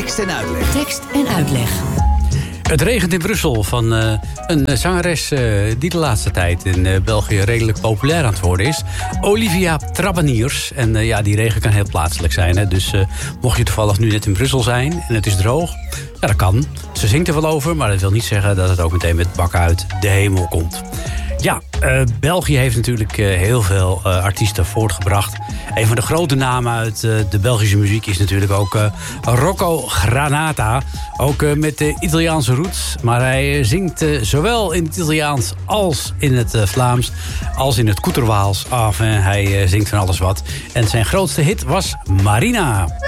Tekst en uitleg. Tekst en uitleg. Het regent in Brussel van een zangeres die de laatste tijd in België redelijk populair aan het worden is. Olivia Trabaniers. En die regen kan heel plaatselijk zijn. Hè? Dus mocht je toevallig nu net in Brussel zijn en het is droog, ja, dat kan. Ze zingt er wel over, maar dat wil niet zeggen dat het ook meteen met bakken uit de hemel komt. Ja, België heeft natuurlijk heel veel artiesten voortgebracht. Een van de grote namen uit de Belgische muziek is natuurlijk ook Rocco Granata. Ook met de Italiaanse roots. Maar hij zingt zowel in het Italiaans als in het Vlaams. Als in het Koeterwaals. Hij zingt van alles wat. En zijn grootste hit was Marina.